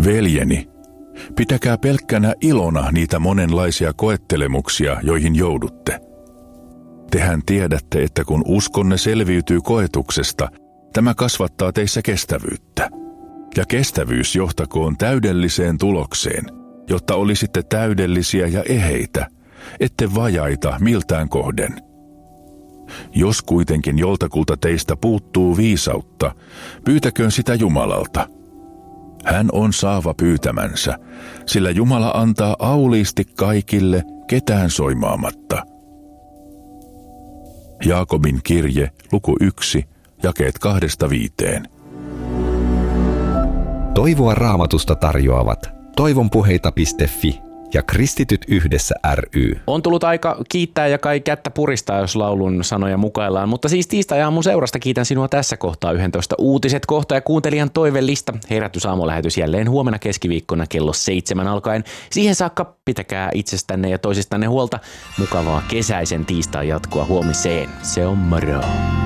Veljeni, pitäkää pelkkänä ilona niitä monenlaisia koettelemuksia, joihin joudutte. Tehän tiedätte, että kun uskonne selviytyy koetuksesta, tämä kasvattaa teissä kestävyyttä. Ja kestävyys johtakoon täydelliseen tulokseen, jotta olisitte täydellisiä ja eheitä, ette vajaita miltään kohden. Jos kuitenkin joltakulta teistä puuttuu viisautta, pyytäköön sitä Jumalalta. Hän on saava pyytämänsä, sillä Jumala antaa auliisti kaikille, ketään soimaamatta. Jaakobin kirje, luku 1, jakeet 2-5. Toivoa Raamatusta tarjoavat toivonpuheita.fi ja Kristityt yhdessä ry. On tullut aika kiittää ja kai kättä puristaa, jos laulun sanoja mukaillaan, mutta siis tiistai-aamun seurasta kiitän sinua tässä kohtaa 11 uutiset kohta ja kuuntelijan toivelista. Herätysaamulähetys jälleen huomenna keskiviikkona kello 7 alkaen. Siihen saakka pitäkää itsestänne ja toisistanne huolta. Mukavaa kesäisen tiistai jatkoa huomiseen. Se on moro.